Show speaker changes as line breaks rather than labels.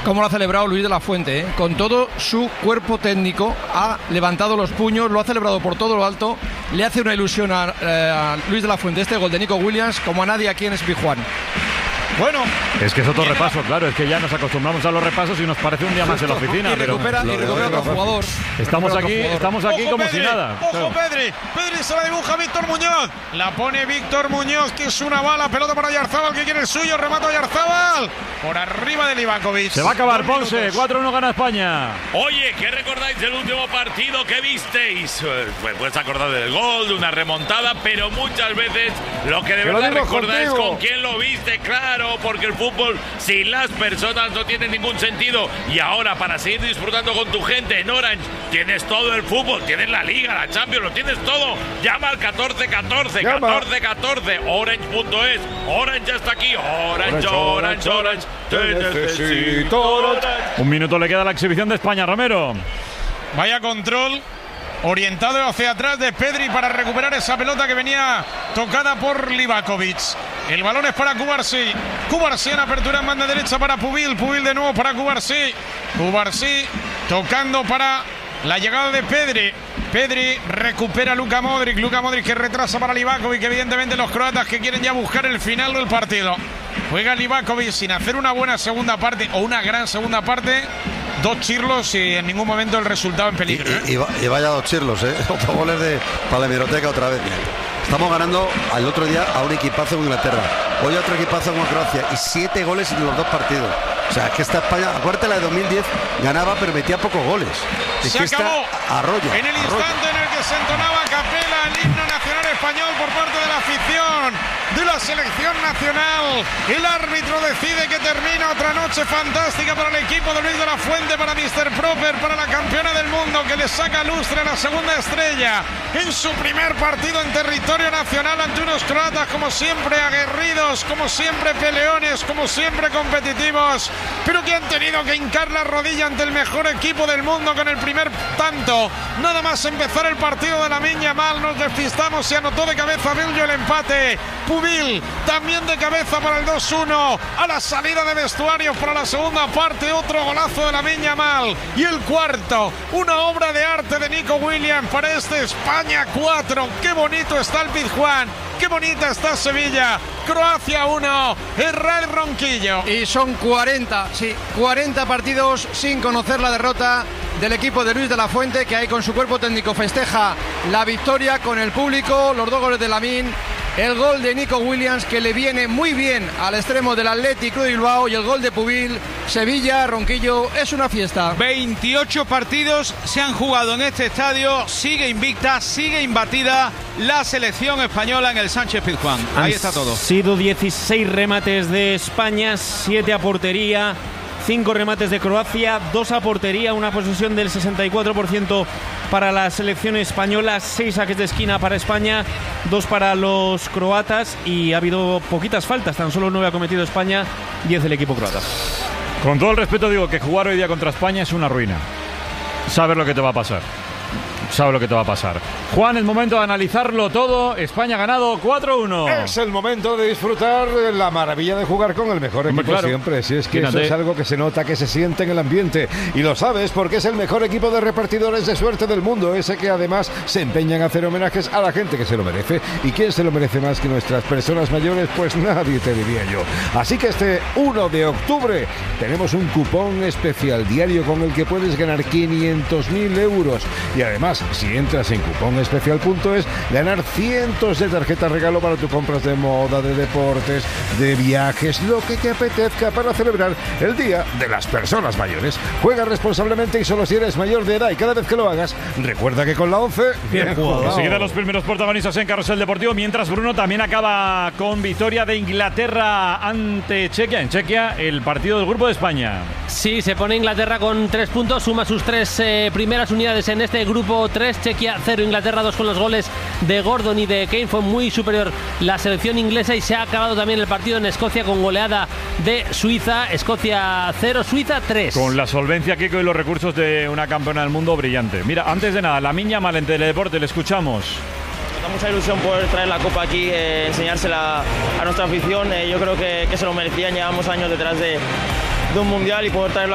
Cómo lo ha celebrado Luis de la Fuente, ¿eh? Con todo su cuerpo técnico, ha levantado los puños, lo ha celebrado por todo lo alto, le hace una ilusión a Luis de la Fuente este gol de Nico Williams como a nadie aquí en Espijuán.
Bueno,
es que es otro repaso, claro, es que ya nos acostumbramos a los repasos y nos parece un día más en la oficina.
Y recupera otro jugador.
Estamos aquí como
Pedri,
si nada.
Ojo Pedri se la dibuja Víctor Muñoz. La pone Víctor Muñoz, que es una bala. Pelota para Oyarzabal, que quiere el suyo. Remata Oyarzabal. Por arriba de Livakovic.
Se va a acabar Ponce, 4-1 gana España.
Oye, ¿qué recordáis del último partido que visteis? Pues puedes acordar del gol, de una remontada, pero muchas veces lo que de verdad recordar es con quién lo viste, claro, porque el fútbol sin las personas no tiene ningún sentido. Y ahora, para seguir disfrutando con tu gente en Orange, tienes todo el fútbol, tienes la Liga, la Champions, lo tienes todo. Llama al 1414, 1414, Orange.es. Orange ya está aquí, Orange. Te necesito.
Un minuto le queda a la exhibición de España, Romero.
Vaya control orientado hacia atrás de Pedri para recuperar esa pelota que venía tocada por Livakovic. El balón es para Cubarsí. Cubarsí en apertura en banda derecha para Pubil. Pubil de nuevo para Cubarsí. Cubarsí tocando para la llegada de Pedri. Pedri recupera a Luka Modric. Luka Modric que retrasa para Livakovic. Evidentemente los croatas que quieren ya buscar el final del partido. Juega Livakovic sin hacer una buena segunda parte o una gran segunda parte. 2 chirlos y en ningún momento el resultado en peligro.
Y vaya 2 chirlos, ¿eh? 8 goles para la hemeroteca otra vez. Estamos ganando al otro día a un equipazo en Inglaterra. Hoy a otro equipazo en Croacia. Y 7 goles en los 2 partidos. O sea, es que esta España, acuérdate, la de 2010 ganaba pero metía pocos goles. Es
se
que
acabó.
Arrolla.
En el instante en el que se entonaba a capela el himno nacional español por parte de la afición de la selección nacional, el árbitro decide que termina otra noche fantástica para el equipo de Luis de la Fuente, para Mr. Proper, para la campeona del mundo que le saca lustre a la segunda estrella en su primer partido en territorio nacional ante unos croatas como siempre aguerridos, como siempre peleones, como siempre competitivos, pero que han tenido que hincar la rodilla ante el mejor equipo del mundo con el primer tanto. Nada más empezar el partido de Lamine Yamal nos despistamos y anotó de cabeza Bello el empate. Pubil también de cabeza para el 2-1 a la salida de vestuarios para la segunda parte. Otro golazo de Lamine Yamal y el cuarto, una obra de arte de Nico Williams para este España 4. Qué bonito está el Pizjuán, qué bonita está Sevilla. Croacia 1, Herrera Ronquillo.
Y son 40 partidos sin conocer la derrota del equipo de Luis de la Fuente, que ahí con su cuerpo técnico festeja la victoria con el público, los 2 goles de Lamine, el gol de Nico Williams que le viene muy bien al extremo del Athletic Club de Bilbao y el gol de Pubil. Sevilla, Ronquillo, es una fiesta.
28 partidos se han jugado en este estadio, sigue invicta, sigue imbatida la selección española en el Sánchez Pizjuán. Ahí está todo.
Han sido 16 remates de España, 7 a portería, 5 remates de Croacia, 2 a portería, una posesión del 64% para la selección española, 6 saques de esquina para España, 2 para los croatas y ha habido poquitas faltas, tan solo 9 ha cometido España, 10 del equipo croata.
Con todo el respeto digo que jugar hoy día contra España es una ruina. Sabes lo que te va a pasar. Juan, es momento de analizarlo todo. España ha ganado 4-1.
Es el momento de disfrutar la maravilla de jugar con el mejor equipo, claro. Siempre. Si es que eso es algo que se nota, que se siente en el ambiente. Y lo sabes porque es el mejor equipo de repartidores de suerte del mundo. Ese que además se empeña en hacer homenajes a la gente que se lo merece. ¿Y quién se lo merece más que nuestras personas mayores? Pues nadie, te diría yo. Así que este 1 de octubre tenemos un cupón especial diario con el que puedes ganar 500.000 euros. Y además, si entras en cuponespecial.es, ganar cientos de tarjetas regalo para tus compras de moda, de deportes, de viajes, lo que te apetezca para celebrar el Día de las Personas Mayores. Juega responsablemente y solo si eres mayor de edad, y cada vez que lo hagas, recuerda que con la 11...
Bien jugado. Enseguida los primeros protagonistas en Carrusel Deportivo, mientras Bruno también acaba con victoria de Inglaterra ante Chequia. En Chequia, el partido del Grupo de España.
Sí, se pone Inglaterra con 3 puntos, suma sus 3 primeras unidades en este grupo 3, Chequia 0, Inglaterra 2 con los goles de Gordon y de Kane. Fue muy superior la selección inglesa y se ha acabado también el partido en Escocia con goleada de Suiza. Escocia 0, Suiza 3. Con la solvencia, Kiko, y los recursos de una campeona del mundo brillante. Mira, antes de nada, Lamine Yamal en Teledeporte, le escuchamos.
Nos da mucha ilusión poder traer la copa aquí, enseñársela a nuestra afición. Yo creo que se lo merecían, llevamos años detrás de un mundial y poder traerlo